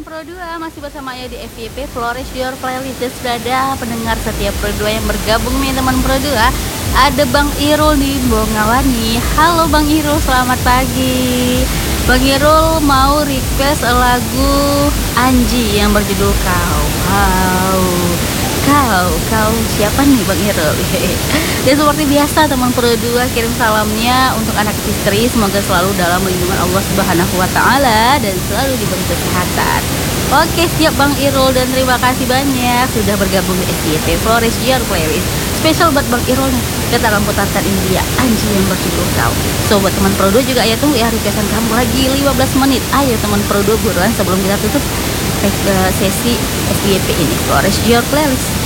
Pro 2, masih bersama saya di FYP Flourish Your Playlist. Dan sudah ada pendengar setiap Pro 2 yang bergabung nih teman Pro 2. Ada Bang Irul di Bongawani. Halo Bang Irul, selamat pagi. Bang Irul mau request lagu Anji yang berjudul Kau. Kau siapa nih Bang Irul? Dan seperti biasa teman Pro 2 kirim salamnya untuk anak istri, semoga selalu dalam lindungan Allah Subhanahu wa taala dan selalu diberi kesehatan. Oke, siap Bang Irul, dan terima kasih banyak sudah bergabung di FYP Flourish Your Playlist. Spesial buat Bang Irul nih, kita akan putarkan India Anji yang berjudul Kau. So buat teman Pro 2 juga ya, tunggu ya requestan kamu lagi 15 menit. Ayo teman Pro 2 buruan sebelum kita tutup sesi FYP ini Flourish Your Playlist.